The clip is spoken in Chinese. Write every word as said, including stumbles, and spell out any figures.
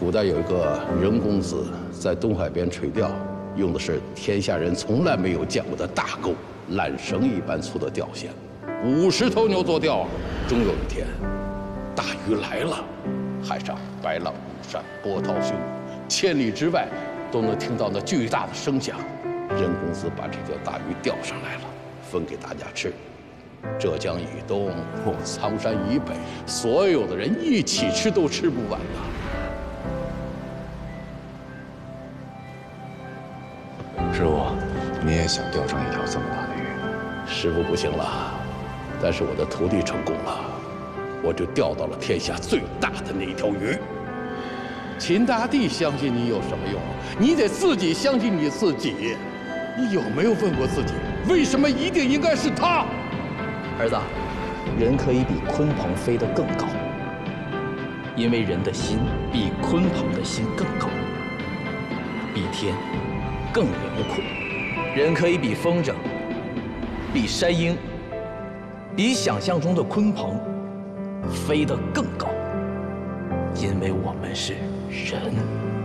古代有一个任公子在东海边垂钓，用的是天下人从来没有见过的大钩，缆绳一般粗的钓线，五十头牛做钓。终有一天，大鱼来了，海上白浪如山，波涛汹涌，千里之外都能听到那巨大的声响。任公子把这条大鱼钓上来了，分给大家吃。浙江以东或苍山以北，所有的人一起吃都吃不完呐。 师傅，你也想钓上一条这么大的鱼？ 师傅不行了，但是我的徒弟成功了，我就钓到了天下最大的那一条鱼。秦大帝相信你有什么用？你得自己相信你自己。你有没有问过自己，为什么一定应该是他？ 儿子，人可以比鲲鹏飞得更高，因为人的心比鲲鹏的心更高，比天 更辽阔，人可以比风筝、比山鹰、比想象中的鲲鹏飞得更高，因为我们是人。